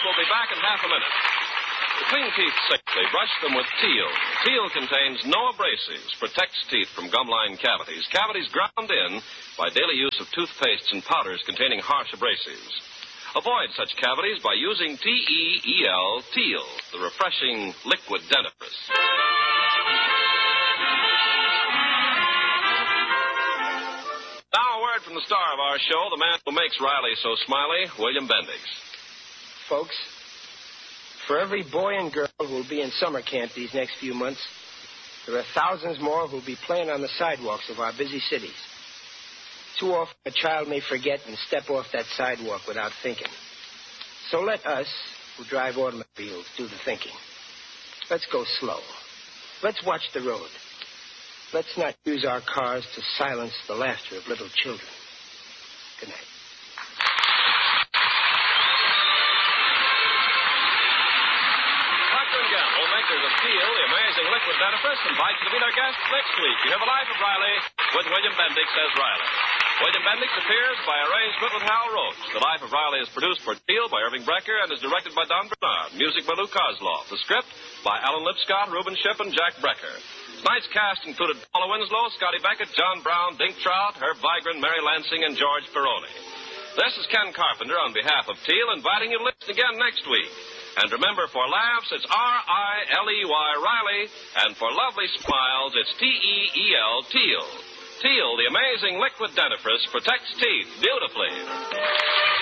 will be back in half a minute. To clean teeth safely, brush them with Teal. Teal contains no abrasives, protects teeth from gum-line cavities. Cavities ground in by daily use of toothpastes and powders containing harsh abrasives. Avoid such cavities by using T-E-E-L, Teal, the refreshing liquid dentifrice. Now a word from the star of our show, the man who makes Riley so smiley, William Bendix. Folks, for every boy and girl who will be in summer camp these next few months, there are thousands more who will be playing on the sidewalks of our busy cities. Too often a child may forget and step off that sidewalk without thinking. So let us, who drive automobiles, do the thinking. Let's go slow. Let's watch the road. Let's not use our cars to silence the laughter of little children. Good night. Procter & Gamble, makers of Teal, the amazing liquid dentifrice, invites you to be their guests next week. You hear The Life of Riley with William Bendix as Riley. William Bendix appears by arrangement with Hal Roach. The Life of Riley is produced for Teal by Irving Brecker and is directed by Don Bernard. Music by Lou Kozloff. The script by Alan Lipscott, Reuben Ship, and Jack Brecker. Tonight's cast included Paula Winslow, Scotty Beckett, John Brown, Dink Trout, Herb Vigran, Mary Lansing, and George Peroni. This is Ken Carpenter on behalf of Teal, inviting you to listen again next week. And remember, for laughs, it's R-I-L-E-Y, Riley, and for lovely smiles, it's T-E-E-L, Teal. Teal, the amazing liquid dentifrice, protects teeth beautifully.